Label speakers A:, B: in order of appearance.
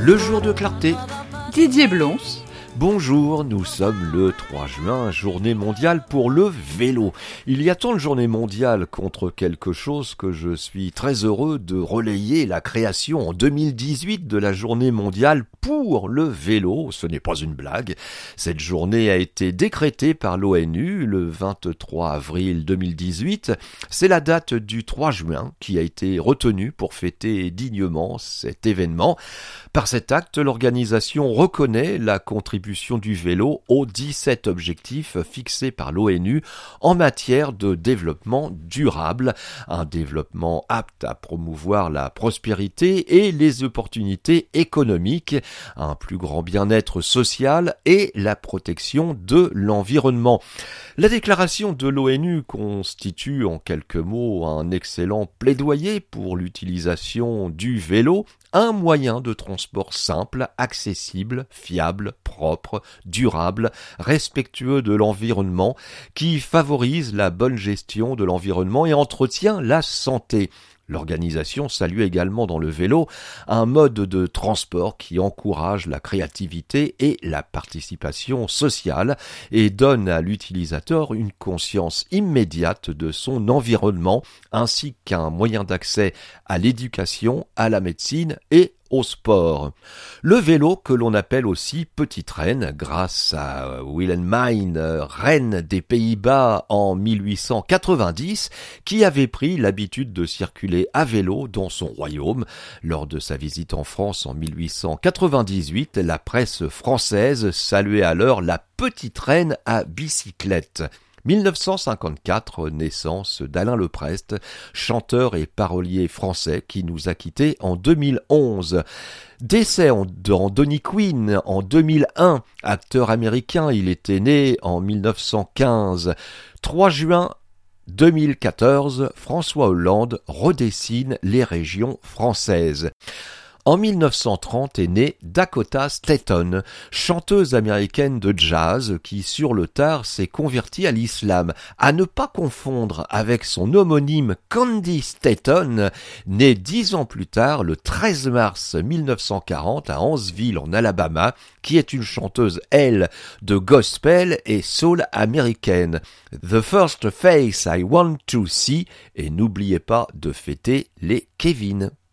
A: Le jour de clarté.
B: Didier Blons.
A: Bonjour, nous sommes le 3 juin, journée mondiale pour le vélo. Il y a tant de journées mondiales contre quelque chose que je suis très heureux de relayer la création en 2018 de la journée mondiale pour le vélo. Ce n'est pas une blague. Cette journée a été décrétée par l'ONU le 23 avril 2018. C'est la date du 3 juin qui a été retenue pour fêter dignement cet événement. Par cet acte, l'organisation reconnaît la contribution du vélo aux 17 objectifs fixés par l'ONU en matière de développement durable, un développement apte à promouvoir la prospérité et les opportunités économiques, un plus grand bien-être social et la protection de l'environnement. La déclaration de l'ONU constitue en quelques mots un excellent plaidoyer pour l'utilisation du vélo, un moyen de transport simple, accessible, fiable, propre, durable, respectueux de l'environnement, qui favorise la bonne gestion de l'environnement et entretient la santé. L'organisation salue également dans le vélo un mode de transport qui encourage la créativité et la participation sociale et donne à l'utilisateur une conscience immédiate de son environnement ainsi qu'un moyen d'accès à l'éducation, à la médecine et au sport. Le vélo, que l'on appelle aussi petite reine, grâce à Wilhelmine, reine des Pays-Bas en 1890, qui avait pris l'habitude de circuler à vélo dans son royaume. Lors de sa visite en France en 1898, la presse française saluait alors la petite reine à bicyclette. 1954, naissance d'Alain Leprest, chanteur et parolier français qui nous a quittés en 2011. Décès dans Donny Quinn en 2001, acteur américain, il était né en 1915. 3 juin 2014, François Hollande redessine les régions françaises. En 1930 est née Dakota Staton, chanteuse américaine de jazz qui sur le tard s'est convertie à l'islam, à ne pas confondre avec son homonyme Candy Staton, née 10 ans plus tard le 13 mars 1940 à Huntsville en Alabama, qui est une chanteuse, elle, de gospel et soul américaine. The First Face I Want to See, et n'oubliez pas de fêter les Kevin.